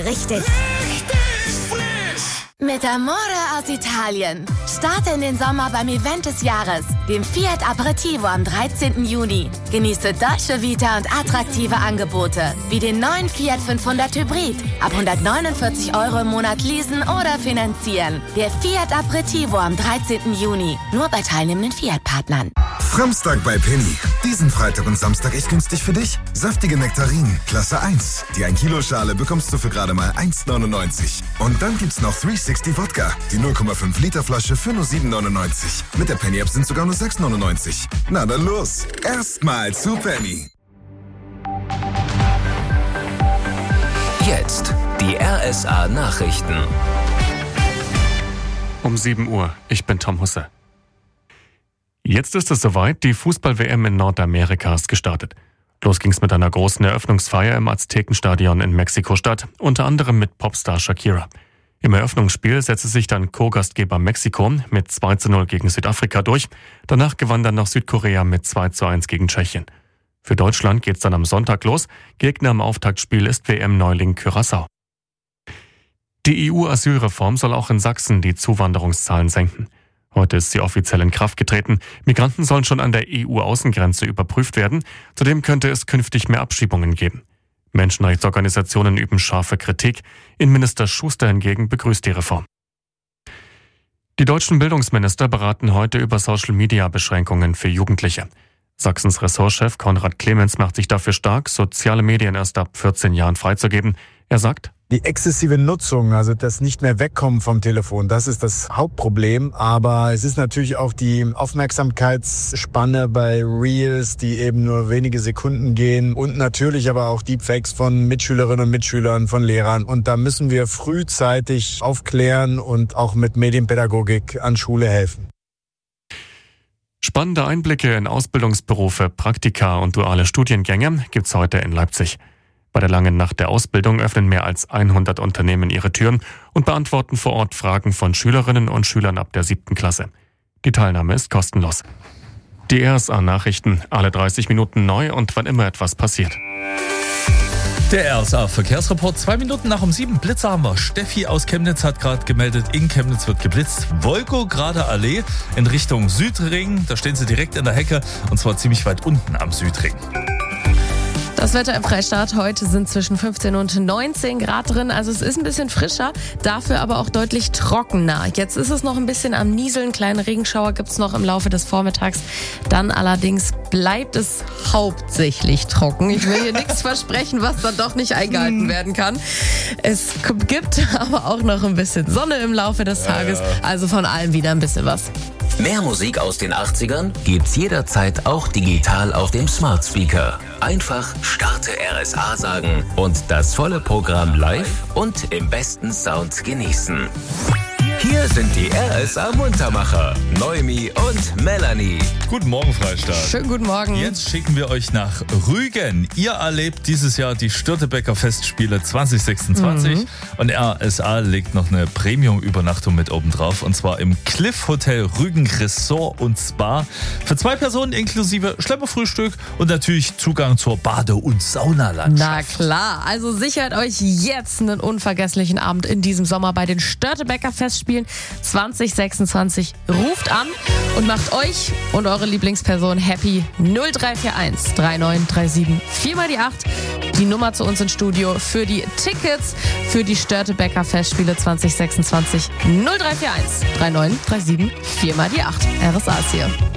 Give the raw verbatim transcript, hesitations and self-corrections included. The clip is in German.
richtig. Mit Amore aus Italien. Starte in den Sommer beim Event des Jahres, dem Fiat Aperitivo am dreizehnten Juni. Genieße Dolce Vita und attraktive Angebote, wie den neuen Fiat fünfhundert Hybrid. Ab hundertneunundvierzig Euro im Monat leasen oder finanzieren. Der Fiat Aperitivo am dreizehnten Juni. Nur bei teilnehmenden Fiat-Partnern. Samstag bei Penny. Diesen Freitag und Samstag echt günstig für dich. Saftige Nektarinen, Klasse eins. Die ein Kilo Schale bekommst du für gerade mal eins neunundneunzig. Und dann gibt's noch dreihundertsechzig Wodka. Die null Komma fünf Liter Flasche für nur sieben neunundneunzig. Mit der Penny App sind sogar nur sechs neunundneunzig. Na dann los. Erstmal zu Penny. Jetzt die R S A Nachrichten. Um sieben Uhr. Ich bin Tom Husse. Jetzt ist es soweit, die Fußball-W M in Nordamerika ist gestartet. Los ging's mit einer großen Eröffnungsfeier im Aztekenstadion in Mexiko-Stadt, unter anderem mit Popstar Shakira. Im Eröffnungsspiel setzte sich dann Co-Gastgeber Mexiko mit zwei zu null gegen Südafrika durch. Danach gewann dann noch Südkorea mit zwei zu eins gegen Tschechien. Für Deutschland geht's dann am Sonntag los. Gegner im Auftaktspiel ist W M-Neuling Curaçao. Die E U-Asylreform soll auch in Sachsen die Zuwanderungszahlen senken. Heute ist sie offiziell in Kraft getreten. Migranten sollen schon an der E U-Außengrenze überprüft werden. Zudem könnte es künftig mehr Abschiebungen geben. Menschenrechtsorganisationen üben scharfe Kritik. Innenminister Schuster hingegen begrüßt die Reform. Die deutschen Bildungsminister beraten heute über Social-Media-Beschränkungen für Jugendliche. Sachsens Ressortchef Konrad Clemens macht sich dafür stark, soziale Medien erst ab vierzehn Jahren freizugeben. Er sagt: Die exzessive Nutzung, also das nicht mehr wegkommen vom Telefon, das ist das Hauptproblem. Aber es ist natürlich auch die Aufmerksamkeitsspanne bei Reels, die eben nur wenige Sekunden gehen. Und natürlich aber auch Deepfakes von Mitschülerinnen und Mitschülern, von Lehrern. Und da müssen wir frühzeitig aufklären und auch mit Medienpädagogik an Schule helfen. Spannende Einblicke in Ausbildungsberufe, Praktika und duale Studiengänge gibt's heute in Leipzig. Bei der langen Nacht der Ausbildung öffnen mehr als hundert Unternehmen ihre Türen und beantworten vor Ort Fragen von Schülerinnen und Schülern ab der siebten Klasse. Die Teilnahme ist kostenlos. Die R S A-Nachrichten, alle dreißig Minuten neu und wann immer etwas passiert. Der R S A-Verkehrsreport, zwei Minuten nach um sieben. Blitzer haben wir. Steffi aus Chemnitz hat gerade gemeldet, in Chemnitz wird geblitzt. Wolkograder Allee in Richtung Südring, da stehen sie direkt in der Hecke und zwar ziemlich weit unten am Südring. Das Wetter im Freistaat heute sind zwischen fünfzehn und neunzehn Grad drin. Also es ist ein bisschen frischer, dafür aber auch deutlich trockener. Jetzt ist es noch ein bisschen am Nieseln. Kleine Regenschauer gibt es noch im Laufe des Vormittags. Dann allerdings bleibt es hauptsächlich trocken. Ich will hier nichts versprechen, was dann doch nicht eingehalten werden kann. Es gibt aber auch noch ein bisschen Sonne im Laufe des Tages. Also von allem wieder ein bisschen was. Mehr Musik aus den achtzigern gibt's jederzeit auch digital auf dem Smart Speaker. Einfach Starte R S A sagen und das volle Programm live und im besten Sound genießen. Hier sind die R S A-Muntermacher, Noemi und Melanie. Guten Morgen, Freistaat. Schönen guten Morgen. Jetzt schicken wir euch nach Rügen. Ihr erlebt dieses Jahr die Störtebeker Festspiele zwanzig sechsundzwanzig mhm. und R S A legt noch eine Premium-Übernachtung mit oben drauf und zwar im Cliff Hotel Rügen Resort und Spa für zwei Personen inklusive Schlepperfrühstück und natürlich Zugang zur Bade- und Saunalandschaft. Na klar, also sichert euch jetzt einen unvergesslichen Abend in diesem Sommer bei den Störtebeker Festspielen zwanzig sechsundzwanzig. Ruft an und macht euch und eure Lieblingsperson happy. null drei vier eins drei neun drei sieben vier mal die acht. Die Nummer zu uns ins Studio für die Tickets für die Störtebeker Festspiele zwanzig sechsundzwanzig. null drei vier eins drei neun drei sieben vier mal die acht. R S A ist hier.